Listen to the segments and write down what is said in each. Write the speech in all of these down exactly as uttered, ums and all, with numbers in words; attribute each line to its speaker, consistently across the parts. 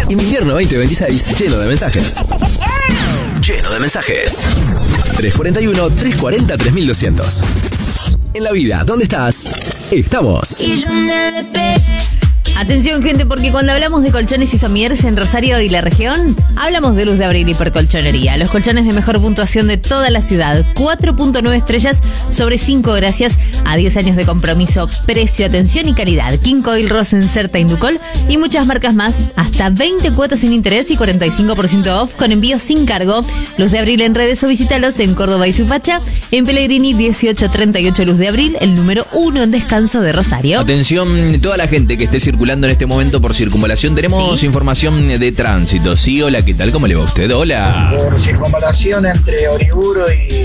Speaker 1: Invierno veinte veintiséis, lleno de mensajes. Lleno de mensajes. tres cuarenta y uno, tres cuarenta, tres mil doscientos. En la vida, ¿dónde estás? Estamos.
Speaker 2: Atención, gente, porque cuando hablamos de colchones y somieres en Rosario y la región, hablamos de Luz de Abril Hipercolchonería. Los colchones de mejor puntuación de toda la ciudad. cuatro punto nueve estrellas sobre cinco gracias a diez años de compromiso, precio, atención y calidad. King Coil, Rosen, Certa, Inducol y muchas marcas más. Hasta veinte cuotas sin interés y cuarenta y cinco por ciento off con envío sin cargo. Luz de Abril en redes o visítalos en Córdoba y Suipacha. En Pellegrini dieciocho treinta y ocho Luz de Abril, el número uno en descanso de Rosario.
Speaker 3: Atención, toda la gente que esté circulando en este momento por circunvalación, tenemos ¿Sí? información de tránsito. Sí, hola, ¿qué tal? ¿Cómo le va a usted? Hola.
Speaker 4: Por circunvalación entre Oriburo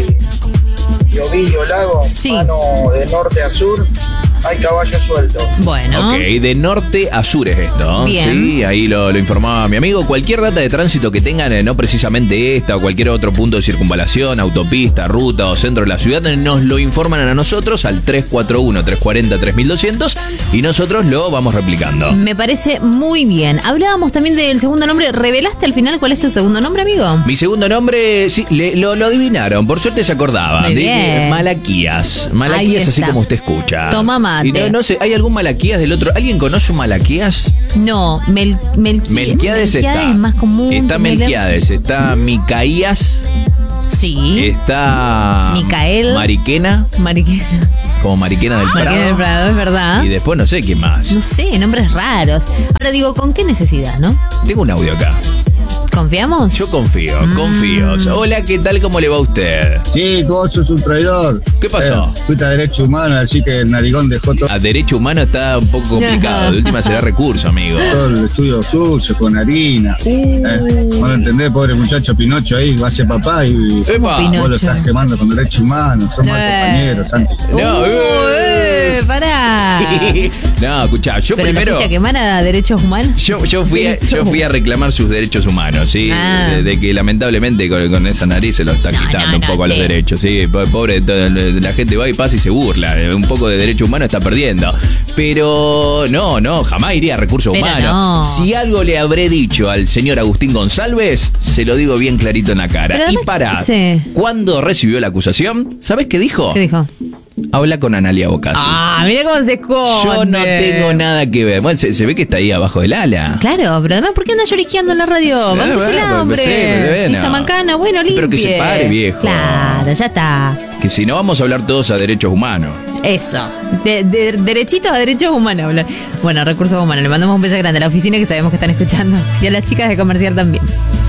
Speaker 4: y, y Ovillo Lago,
Speaker 2: Sí.
Speaker 4: mano de norte a sur, hay caballo suelto.
Speaker 2: Bueno.
Speaker 3: Ok, de norte a sur es esto.
Speaker 2: Bien.
Speaker 3: Sí, ahí lo, lo informaba mi amigo. Cualquier data de tránsito que tengan, eh, no precisamente esta o cualquier otro punto de circunvalación, autopista, ruta o centro de la ciudad, nos lo informan a nosotros al tres cuatro uno, tres cuarenta, tres mil doscientos y nosotros lo vamos replicando.
Speaker 2: Me parece muy bien. Hablábamos también del segundo nombre. ¿Revelaste al final cuál es tu segundo nombre, amigo?
Speaker 3: Mi segundo nombre, sí, le- lo, lo adivinaron. Por suerte se acordaba.
Speaker 2: Muy
Speaker 3: Dije
Speaker 2: bien.
Speaker 3: Malaquías.
Speaker 2: Ahí
Speaker 3: Malaquías así
Speaker 2: está.
Speaker 3: como usted escucha.
Speaker 2: Toma mate.
Speaker 3: Y no, no sé, ¿hay algún Malaquías del otro? ¿Alguien conoce un Malaquías?
Speaker 2: No, Mel, Melqui-
Speaker 3: Melquiades está.
Speaker 2: es más común.
Speaker 3: Está
Speaker 2: Mel-
Speaker 3: Melquiades, está Micaías,
Speaker 2: Sí.
Speaker 3: está
Speaker 2: Micael.
Speaker 3: Mariquena,
Speaker 2: Mariquena.
Speaker 3: como Mariquena del Prado.
Speaker 2: Mariquena del Prado, es verdad.
Speaker 3: Y después no sé quién más.
Speaker 2: No sé, nombres raros. Ahora digo, ¿con qué necesidad, no?
Speaker 3: Tengo un audio acá.
Speaker 2: ¿Confiamos?
Speaker 3: Yo confío,
Speaker 2: Mm.
Speaker 3: confío. Hola, ¿qué tal? ¿Cómo le va a usted?
Speaker 5: Sí, vos sos un traidor.
Speaker 3: ¿Qué pasó?
Speaker 5: Eh, fuiste a Derecho Humano, así que el narigón dejó todo,
Speaker 3: A derecho humano está un poco complicado. De última será recurso, amigo.
Speaker 5: todo el estudio sucio, con harina. Eh, vos no entendés, pobre muchacho Pinocho ahí, va a ser papá y
Speaker 3: Epa.
Speaker 2: Pinocho.
Speaker 5: vos lo estás quemando con Derecho Humano. Somos
Speaker 2: Eh.
Speaker 5: compañeros, Santi.
Speaker 3: No,
Speaker 2: Uh,
Speaker 3: eh.
Speaker 2: eh, pará.
Speaker 3: No, escuchá, yo
Speaker 2: ¿Pero
Speaker 3: primero.
Speaker 2: lo fuiste a quemar a derechos humanos?
Speaker 3: Yo, yo, fui a, yo fui a reclamar sus derechos humanos, ¿sí?
Speaker 2: Ah.
Speaker 3: De, de que lamentablemente con, con esa nariz se lo está
Speaker 2: No,
Speaker 3: quitando
Speaker 2: no,
Speaker 3: un
Speaker 2: no,
Speaker 3: poco a los
Speaker 2: che.
Speaker 3: derechos, ¿sí? Po- Pobre, to- la gente va y pasa y se burla. eh, Un poco de derecho humano está perdiendo. Pero no, no, jamás iría a recursos
Speaker 2: Pero
Speaker 3: humanos.
Speaker 2: no.
Speaker 3: Si algo le habré dicho al señor Agustín González, se lo digo bien clarito en la cara.
Speaker 2: Pero
Speaker 3: Y
Speaker 2: además-
Speaker 3: para,
Speaker 2: sí.
Speaker 3: cuando recibió la acusación, ¿sabés qué dijo?
Speaker 2: ¿Qué dijo?
Speaker 3: Habla con Analia Bocasi.
Speaker 2: Ah, mira cómo se esconde.
Speaker 3: Yo no tengo nada que ver. Bueno, se, se ve que está ahí abajo del ala.
Speaker 2: Claro, pero además, ¿por qué anda lloriqueando en la radio?
Speaker 3: Bueno,
Speaker 2: Mándese
Speaker 3: bueno,
Speaker 2: el hombre.
Speaker 3: pues, sí, pero bueno.
Speaker 2: Esa mancana, bueno, limpie.
Speaker 3: Pero que se pare, viejo.
Speaker 2: Claro, ya está.
Speaker 3: Que si no vamos a hablar todos a derechos humanos.
Speaker 2: Eso. De, de derechitos a derechos humanos. hablar. Bueno, recursos humanos. Le mandamos un beso grande a la oficina que sabemos que están escuchando. Y a las chicas de comercial también.